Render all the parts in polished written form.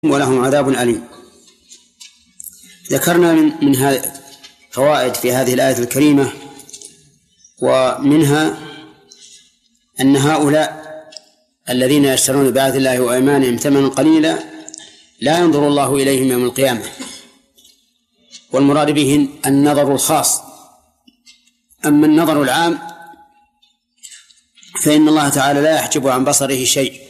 ولهم عذاب أليم. ذكرنا من هذه فوائد في هذه الآية الكريمة، ومنها أن هؤلاء الذين يشترون بعهد الله وأيمانهم ثمنا قليلا لا ينظر الله إليهم يوم القيامة، والمراد به النظر الخاص. أما النظر العام فإن الله تعالى لا يحجب عن بصره شيء.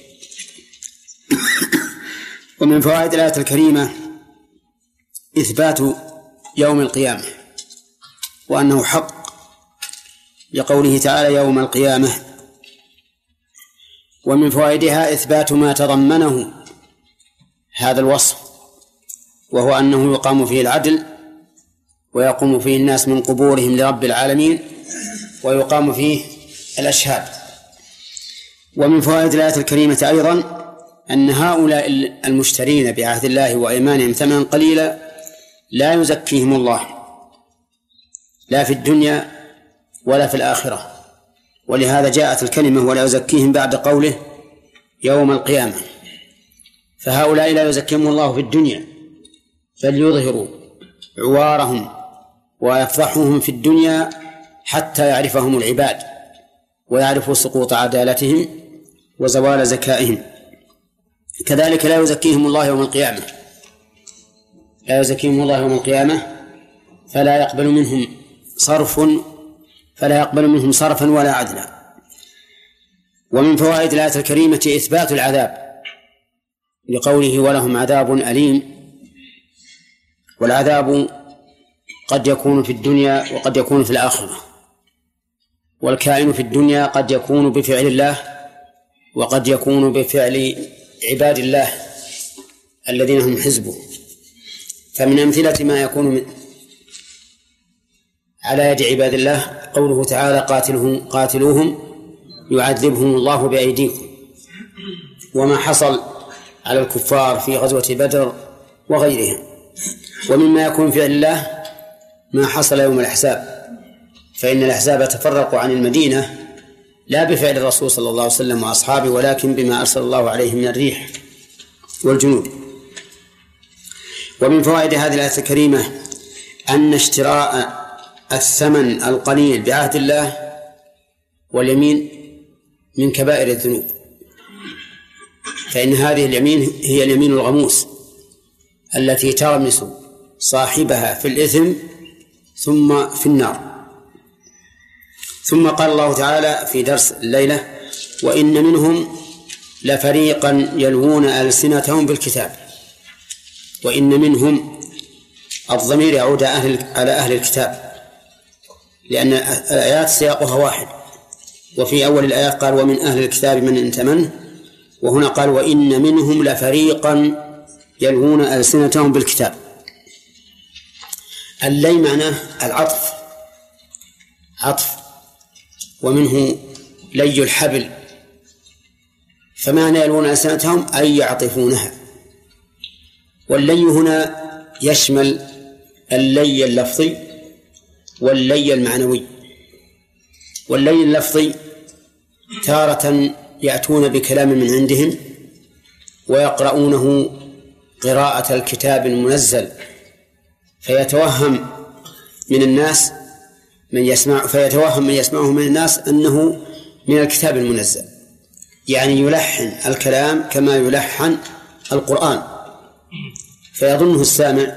ومن فوائد الآية الكريمة إثبات يوم القيامة وأنه حق، لقوله تعالى يوم القيامة. ومن فوائدها إثبات ما تضمنه هذا الوصف، وهو أنه يقام فيه العدل ويقوم فيه الناس من قبورهم لرب العالمين ويقام فيه الأشهاد. ومن فوائد الآية الكريمة أيضا أن هؤلاء المشترين بعهد الله وأيمانهم ثمنا قليلا لا يزكيهم الله لا في الدنيا ولا في الآخرة، ولهذا جاءت الكلمة ولا يزكيهم بعد قوله يوم القيامة. فهؤلاء لا يزكيهم الله في الدنيا، بل يظهروا عوارهم ويفضحهم في الدنيا حتى يعرفهم العباد ويعرفوا سقوط عدالتهم وزوال زكائهم. كذلك لا يزكيهم الله يوم القيامة، لا يزكيهم الله يوم القيامة فلا يقبل منهم صرفا ولا عدلا. ومن فوائد الآية الكريمة إثبات العذاب لقوله ولهم عذاب أليم. والعذاب قد يكون في الدنيا وقد يكون في الآخرة، والكائن في الدنيا قد يكون بفعل الله وقد يكون بفعل عباد الله الذين هم حزبه. فمن أمثلة ما يكون على يد عباد الله قوله تعالى قاتلوهم يعذبهم الله بأيديكم، وما حصل على الكفار في غزوة بدر وغيرها. ومما يكون فعل الله ما حصل يوم الأحزاب، فإن الأحزاب تفرقوا عن المدينة لا بفعل الرسول صلى الله عليه وسلم وأصحابه، ولكن بما أرسل الله عليه من الريح والجنود. ومن فوائد هذه الآية الكريمة أن اشتراء الثمن القليل بعهد الله واليمين من كبائر الذنوب، فإن هذه اليمين هي اليمين الغموس التي تغمس صاحبها في الإثم ثم في النار. ثم قال الله تعالى في درس الليلة وإن منهم لفريقا يلوون ألسنتهم بالكتاب. وإن منهم الضمير يعود على أهل الكتاب، لأن الآيات سياقها واحد، وفي أول الآيات قال ومن أهل الكتاب من أنت منه، وهنا قال وإن منهم لفريقا يلوون ألسنتهم بالكتاب. اللي معناه العطف، ومنه لي الحبل، فمعنى يلوون ألسنتهم أي يعطفونها. واللي هنا يشمل اللي اللفظي واللي المعنوي. واللي اللفظي تارة يأتون بكلام من عندهم ويقرؤونه قراءة الكتاب المنزل، فيتوهم من يسمعه من الناس أنه من الكتاب المنزل، يعني يلحن الكلام كما يلحن القرآن، فيظنه السامع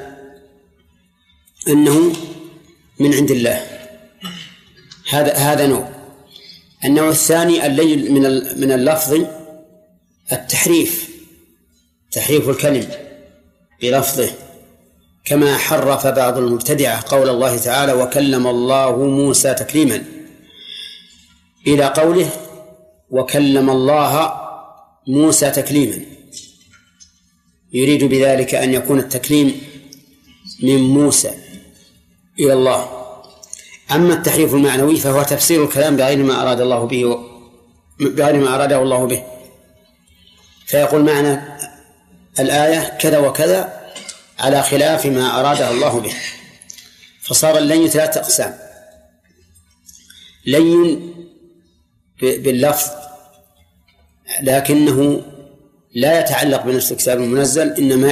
أنه من عند الله. هذا نوع. النوع الثاني اللي من اللفظ التحريف، تحريف الكلم بلفظه، كما حرف بعض المبتدعة قول الله تعالى وكلم الله موسى تكليما إلى قوله وكلم الله موسى تكليما، يريد بذلك أن يكون التكليم من موسى إلى الله. أما التحريف المعنوي فهو تفسير الكلام بغير ما أراده الله به، فيقول معنى الآية كذا وكذا على خلاف ما أراده الله به، فصار اللين 3 أقسام: لين باللفظ لكنه لا يتعلق بنفس الكتاب المنزل، إنما